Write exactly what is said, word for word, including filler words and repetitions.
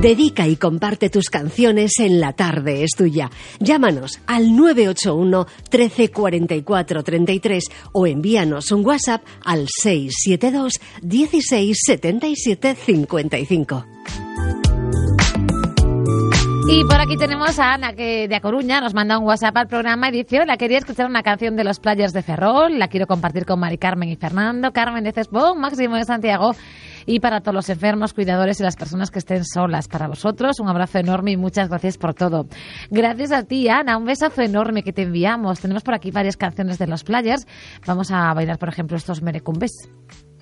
Dedica y comparte tus canciones en La Tarde es Tuya. Llámanos al nueve ocho uno, trece, cuarenta y cuatro, treinta y tres o envíanos un WhatsApp al seis siete dos, dieciséis, setenta y siete, cincuenta y cinco. Y por aquí tenemos a Ana, que de A Coruña nos manda un WhatsApp al programa y dice: hola, quería escuchar una canción de los Players de Ferrol, la quiero compartir con Mari Carmen y Fernando. Carmen de Cesbón, Máximo de Santiago, y para todos los enfermos, cuidadores y las personas que estén solas. Para vosotros, un abrazo enorme y muchas gracias por todo. Gracias a ti, Ana, un besazo enorme que te enviamos. Tenemos por aquí varias canciones de los Players. Vamos a bailar, por ejemplo, estos merecumbes.